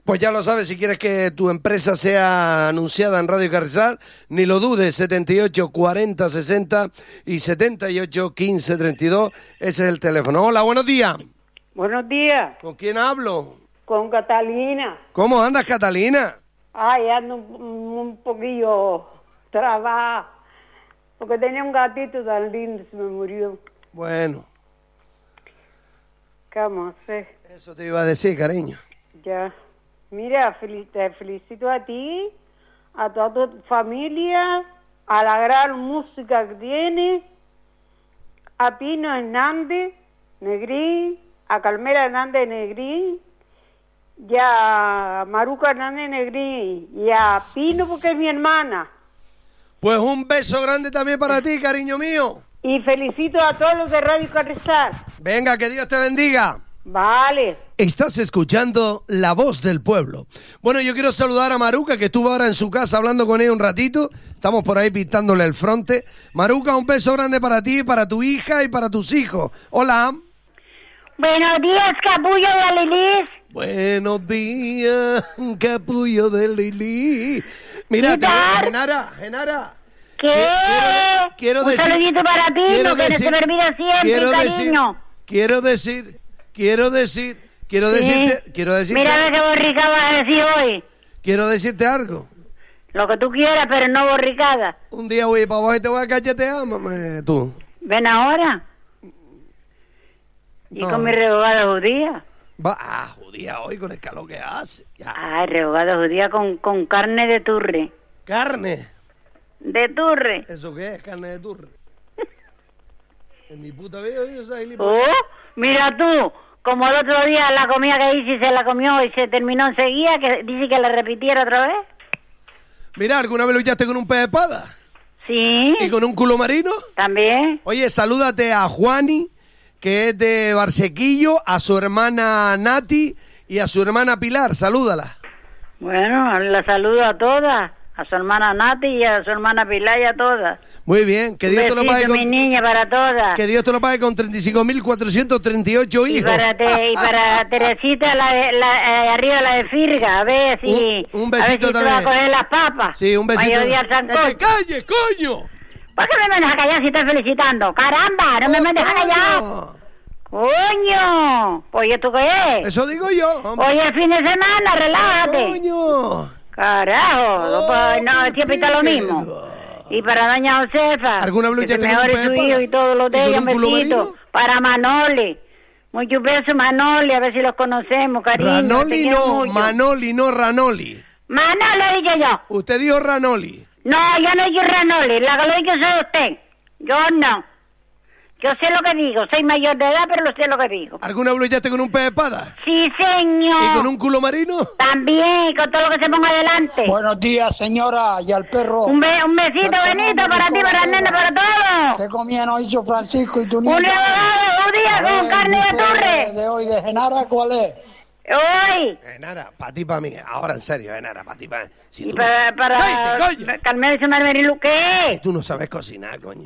Pues ya lo sabes, si quieres que tu empresa sea anunciada en Radio Carrizal, ni lo dudes, 78 40 60 y 78 15 32, ese es el teléfono. Hola, buenos días. Buenos días. ¿Con quién hablo? Con Catalina. ¿Cómo andas, Catalina? Ay, ando un poquillo trabada, porque tenía un gatito tan lindo, se me murió. Bueno. ¿Qué vamos a hacer? Eso te iba a decir, cariño. Ya. Mira, te felicito a ti, a toda tu familia, a la gran música que tienes, a Pino Hernández Negrín, a Carmela Hernández Negrín, y a Maruca Hernández Negrín, y a Pino porque es mi hermana. Pues un beso grande también para ti, cariño mío. Y felicito a todos los de Radio Carrizal. Venga, que Dios te bendiga. Vale. Estás escuchando La Voz del Pueblo. Bueno, yo quiero saludar a Maruca, que estuvo ahora en su casa hablando con ella un ratito. Estamos por ahí pintándole el fronte. Maruca, un beso grande para ti, para tu hija y para tus hijos. Hola. Buenos días, capullo de Lilis. Buenos días, capullo de Lili. Mira, Genara. ¿Qué? Quiero un decir, saludito para ti, no que se me olvida siempre, cariño. Quiero decirte. Mira qué borricada vas a decir hoy. Quiero decirte algo. Lo que tú quieras, pero no borricada. Un día voy para abajo y te voy a cachetear, mame, tú. ¿Ven ahora? ¿Y con mi rehogada judía? Judía hoy con el calor que hace. Ya. Ay, rehogada judía con carne de turre. ¿Carne? ¿De turre? ¿Eso qué es? ¿Carne de turre? En mi puta vida yo soy mira tú, como el otro día la comida que hice se la comió y se terminó enseguida, que dice que la repitiera otra vez. Mira, ¿alguna vez lo echaste con un pez de espada? Sí. ¿Y con un culo marino? También. Oye, salúdate a Juani, que es de Barsequillo, a su hermana Nati y a su hermana Pilar. Salúdala. Bueno, la saludo a todas. A su hermana Nati y a su hermana Pilar y a todas. Muy bien, que Dios te lo pague con... mi niña, para todas. Que Dios te lo pague con 35.438 hijos. Y para Teresita, arriba la de Firga, a ver si... Un besito a ver si también. tú vas a coger las papas. Sí, un besito. ¡Que te calles, coño! ¿Por qué me mandas a callar si estoy felicitando? ¡Caramba! ¡No me mandes a callar! ¡Coño! Oye, ¿tú qué es? Eso digo yo, hombre. Oye, el fin de semana, relájate. ¡Coño! Carajo, no, siempre está lo mismo. Y para doña Josefa, ¿alguna que se mejore su hijo y todos los de ella, un besito. Para Manoli, muchos besos Manoli, a ver si los conocemos, cariño. Ranoli no, Manoli no, Ranoli. Manoli he dicho yo. Usted dijo Ranoli. No, yo no he dicho Ranoli, la que lo he dicho soy usted. Yo no. Yo sé lo que digo, soy mayor de edad, pero lo sé lo que digo. ¿Alguna vez lo echaste con un pez de espada? Sí, señor. ¿Y con un culo marino? También, y con todo lo que se ponga adelante. Buenos días, señora, y al perro. Un besito, Benito, para ti, para el nene, para todos. ¿Qué comían hoy hizo Francisco y tu nieta? Un rehogado judía con carne de turre. De hoy, de Genara, ¿cuál es? Hoy. Genara, para ti, para mí. Ahora, en serio, Genara, para ti, para mí. Si y para ¡cállate, coño! Carmelo y su Marilu, ¿qué? Si tú no sabes cocinar, coño.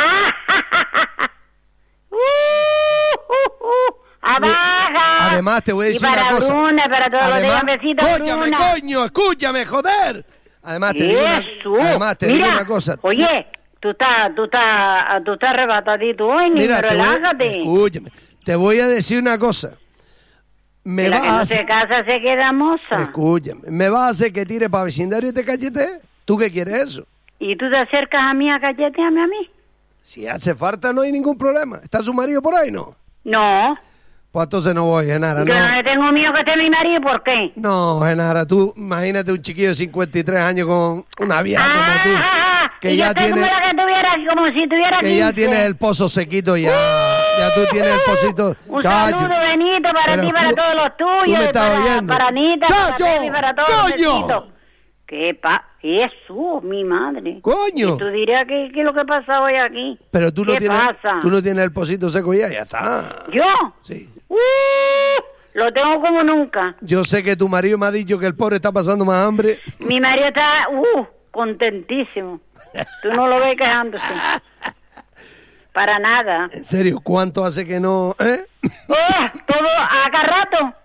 ¡Abaja! Además, te voy a decir una cosa. Y para Bruna, para todos los días, besitos, Bruna. Coño, escúchame, joder. Además, te digo una cosa. Oye, tú estás arrebatadito hoy, niño, relájate. Escúchame, te voy a decir una cosa. Que no se casa se queda moza. Escúchame, ¿me vas a hacer que tire para vecindario y te cachete? ¿Tú qué quieres eso? ¿Y tú te acercas a mí a cachetearme a mí? Si hace falta, no hay ningún problema. ¿Está su marido por ahí, no? No. Pues entonces no voy, Genara. Yo no tengo miedo que esté mi marido, ¿por qué? No, Genara, tú imagínate un chiquillo de 53 años con una vieja como tú. Que ya tiene, como si tuviera que 15. ya tienes el pozo sequito ya. Ya tú tienes el pocito. Un saludo, Benito, para ti, para todos los tuyos. Para Anita, para Teddy, para todos los besitos. ¿Qué Jesús, mi madre. ¡Coño! Y tú dirás que es lo que pasa hoy aquí. Pero tú no tienes el pocito seco ya está. ¿Yo? Sí. Lo tengo como nunca. Yo sé que tu marido me ha dicho que el pobre está pasando más hambre. Mi marido está contentísimo. Tú no lo ves quejándose. Para nada. ¿En serio? ¿Cuánto hace que no? Todo a cada rato.